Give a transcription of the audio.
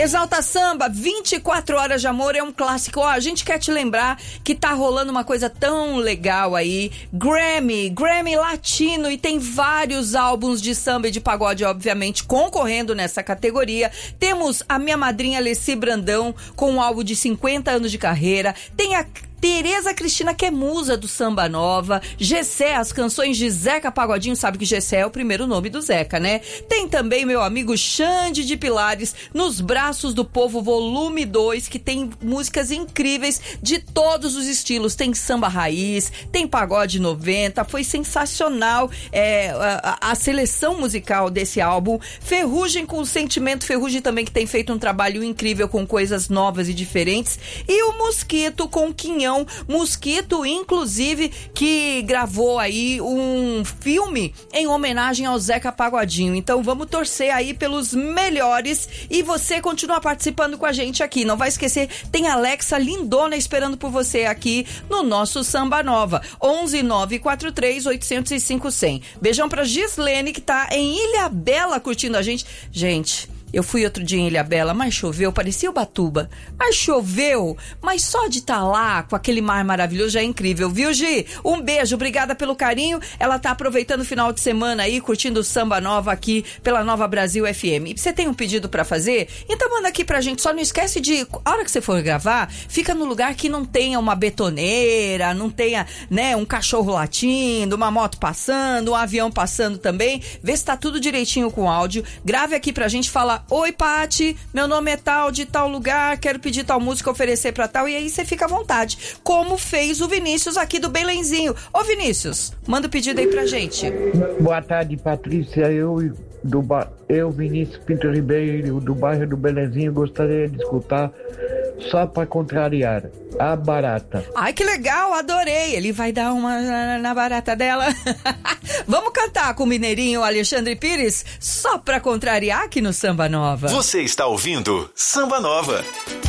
Exalta Samba, 24 Horas de Amor é um clássico. Ó, a gente quer te lembrar que tá rolando uma coisa tão legal aí. Grammy Latino, e tem vários álbuns de samba e de pagode, obviamente, concorrendo nessa categoria. Temos a minha madrinha Alessi Brandão com um álbum de 50 anos de carreira. Tem a Tereza Cristina, que é musa do Samba Nova. Gessé, as canções de Zeca Pagodinho, sabe que Gessé é o primeiro nome do Zeca, né? Tem também meu amigo Xande de Pilares, Nos Braços do Povo, volume 2, que tem músicas incríveis de todos os estilos. Tem samba raiz, tem pagode 90, foi sensacional a seleção musical desse álbum. Ferrugem com Sentimento, Ferrugem também, que tem feito um trabalho incrível com coisas novas e diferentes. E o Mosquito com Quinhão. Mosquito, inclusive, que gravou aí um filme em homenagem ao Zeca Pagodinho. Então vamos torcer aí pelos melhores, e você continua participando com a gente aqui. Não vai esquecer, tem Alexa lindona esperando por você aqui no nosso Samba Nova. 11 943 805 100. Beijão pra Gislene, que tá em Ilhabela curtindo a gente. Gente, eu fui outro dia em Ilhabela, mas choveu, parecia Ubatuba. Mas choveu, mas só de estar lá com aquele mar maravilhoso já é incrível, viu, Gi? Um beijo, obrigada pelo carinho. Ela tá aproveitando o final de semana aí, curtindo o Samba Nova aqui pela Nova Brasil FM. Você tem um pedido pra fazer? Então manda aqui pra gente, só não esquece de, a hora que você for gravar, fica no lugar que não tenha uma betoneira, não tenha, né, um cachorro latindo, uma moto passando, um avião passando também. Vê se tá tudo direitinho com áudio. Grave aqui pra gente, fala: oi, Pati, meu nome é tal, de tal lugar, quero pedir tal música, oferecer pra tal, e aí você fica à vontade, como fez o Vinícius aqui do Belenzinho. Ô, Vinícius, manda o pedido aí pra gente. Boa tarde, Patrícia, eu, Vinícius Pinto Ribeiro, do bairro do Belenzinho, gostaria de escutar Só Pra Contrariar, a Barata. Ai, que legal, adorei. Ele vai dar uma na barata dela. Vamos cantar com o mineirinho Alexandre Pires, Só Pra Contrariar, aqui no Samba Nova. Você está ouvindo Samba Nova.